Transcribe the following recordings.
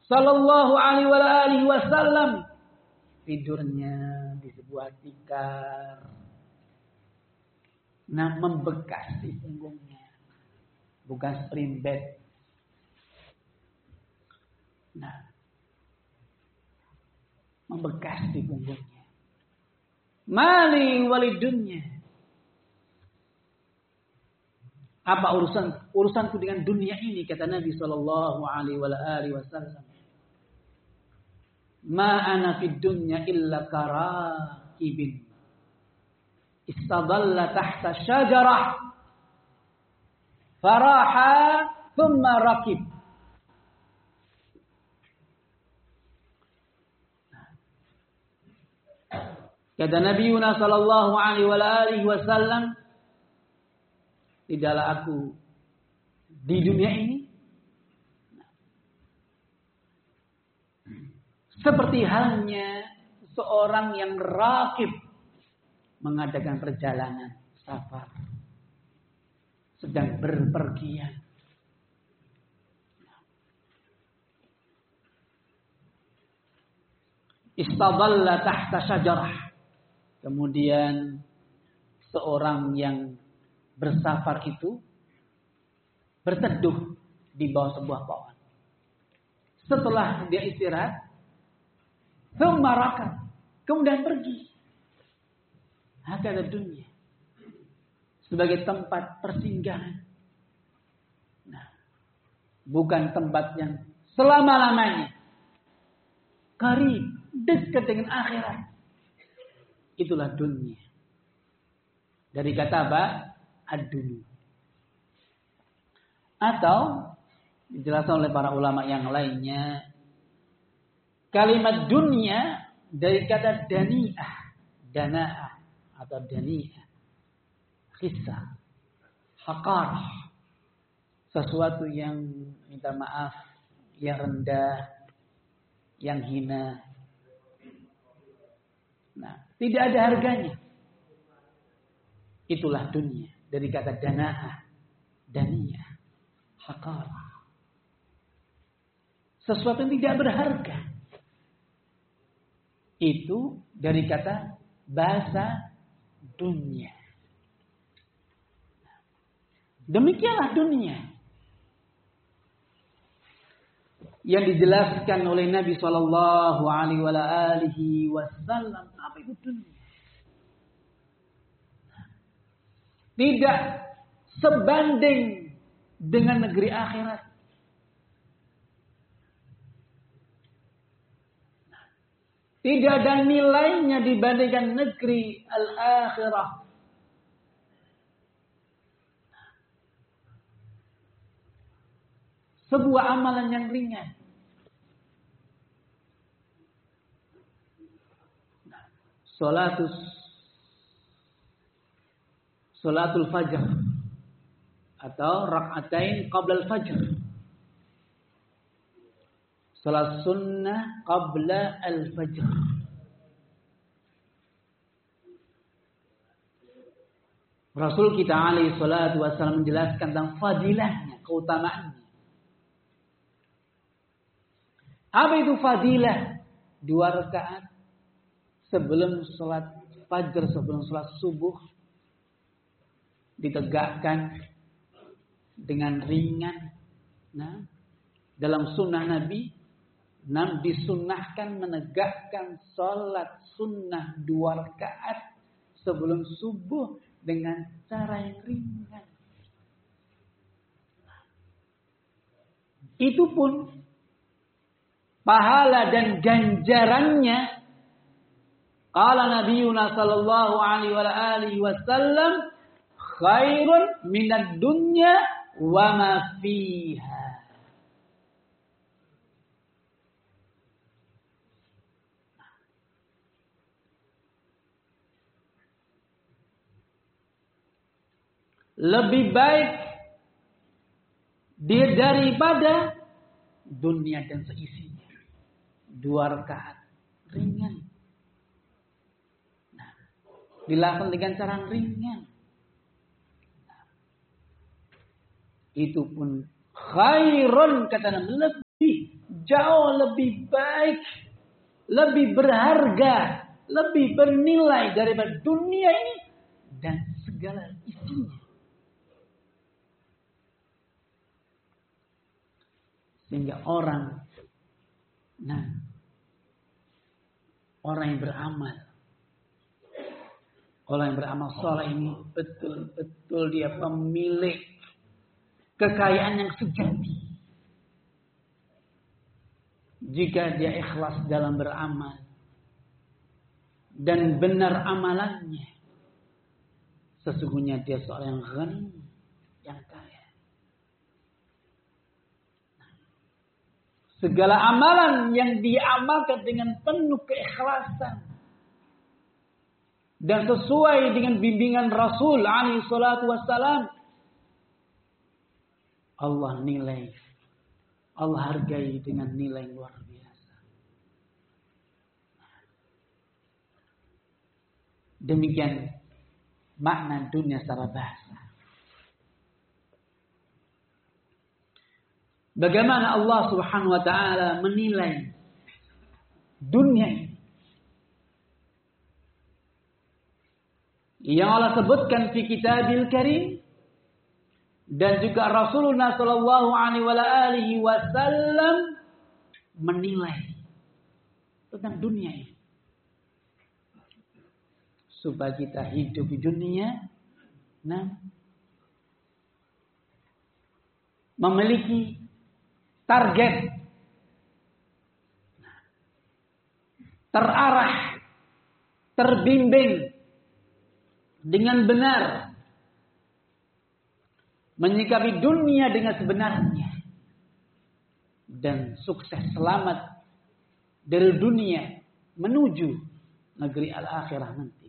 sallallahu alaihi wasallam tidurnya di sebuah tikar. Nah, membekas di punggungnya. Bukan spring bed. Nah, membekas di punggungnya. Mali walidunya. Apa urusanku dengan dunia ini, kata Nabi sallallahu alaihi wasallam. Ma ana fid dunya illa karakibin istadalla tahta syajarah faraha thumma rakib. Kata Nabi Yunus sallallahu alaihi wasallam, tidaklah aku di dunia ini seperti halnya seorang yang rakib mengadakan perjalanan safar, sedang berpergian. Istadalla tahta syajarah. Kemudian seorang yang bersafar itu berteduh di bawah sebuah pohon. Setelah dia istirahat, kemudian pergi. Hakada dunia. Sebagai tempat persinggahan. Nah, bukan tempat yang selama-lamanya. Qarib, dekat dengan akhirat. Itulah dunia. Dari kata apa? Ad-dunya. Atau dijelaskan oleh para ulama yang lainnya, kalimat dunia dari kata dana'ah atau dani'ah, khissa, haqarah, sesuatu yang minta maaf, yang rendah, yang hina. Nah, tidak ada harganya. Itulah dunia dari kata dana'ah, daniyah, haqarah. Sesuatu yang tidak berharga. Itu dari kata bahasa dunia. Demikianlah dunia yang dijelaskan oleh Nabi sallallahu alaihi wasallam. Apa itu dunia? Tidak sebanding dengan negeri akhirat. Tidak ada nilainya dibandingkan negeri al-akhirah. Sebuah amalan yang ringan. Salatul fajr atau rak'atain qabla al-fajr. Salat sunnah qabla al-fajr. Rasul kita alaihi salatu wasallam menjelaskan tentang fadilahnya, keutamaannya. Apa itu fadilah? 2 rakaat sebelum salat fajr, sebelum salat subuh, ditegakkan dengan ringan. Nah, dalam sunnah Nabi disunnahkan menegakkan salat sunnah 2 rakaat sebelum subuh dengan cara yang ringan. Itu pun pahala dan ganjarannya, qala nabiyuna sallallahu alaihi wasallam, khairun minad dunya wa ma fiha. Lebih baik dia daripada dunia dan seisinya. 2 rakaat ringan. Nah, dilakukan dengan cara ringan. Nah, itu pun khairun, kata Nabi, jauh lebih baik, lebih berharga, lebih bernilai daripada dunia ini dan segala isinya. Sehingga orang yang beramal saleh ini betul-betul dia pemilik kekayaan yang sejati. Jika dia ikhlas dalam beramal dan benar amalannya, sesungguhnya dia seorang yang ghani, yang kaya. Segala amalan yang diamalkan dengan penuh keikhlasan dan sesuai dengan bimbingan Rasul alaihi salatu wassalam, Allah nilai, Allah hargai dengan nilai luar biasa. Demikian makna dunia secara bahasa. Bagaimana Allah Subhanahu wa taala menilai dunia ini? Yang Allah sebutkan di Kitabil Karim dan juga Rasulullah sallallahu alaihi wasallam menilai tentang dunia ini. Supaya kita hidup di dunia memiliki target, terarah, terbimbing dengan benar, menyikapi dunia dengan sebenarnya, dan sukses selamat dari dunia menuju negeri al-akhirah nanti.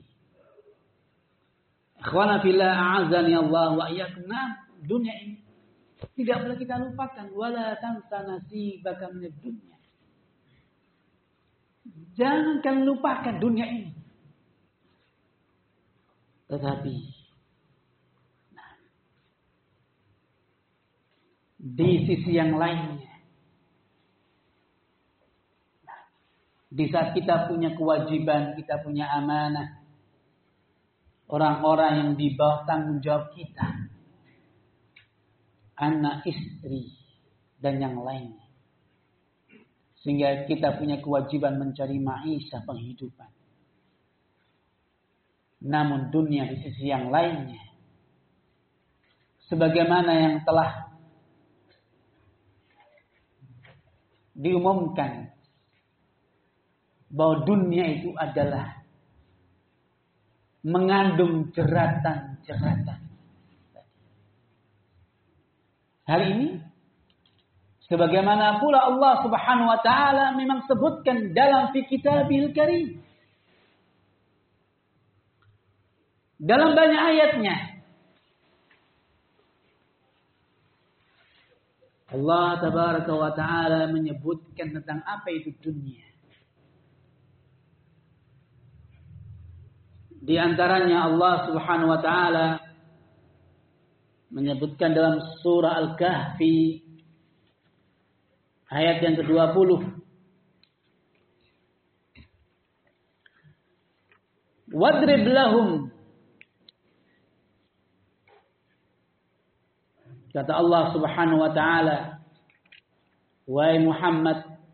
Ikhwana fillah, a'azani Allah wa iyyakum. Dunia ini tidak boleh kita lupakan. Wala tansa nasibaka minad dunya. Jangan kalian lupakan dunia ini. Tetapi di sisi yang lainnya, di saat kita punya kewajiban, kita punya amanah, orang-orang yang di bawah tanggung jawab kita, anak, istri, dan yang lainnya, sehingga kita punya kewajiban mencari maisha, penghidupan. Namun dunia di sisi yang lainnya, sebagaimana yang telah diumumkan bahwa dunia itu adalah mengandung jeratan-jeratan. Hari ini, sebagaimana pula Allah Subhanahu wa taala memang sebutkan dalam fi Kitabil Karim, dalam banyak ayatnya, Allah Tabaraka wa Ta'ala menyebutkan tentang apa itu dunia. Di antaranya Allah Subhanahu wa Ta'ala menyebutkan dalam surah Al-Kahfi ayat yang ke-20. Wadrib lahum, kata Allah Subhanahu wa taala, wahai Muhammad,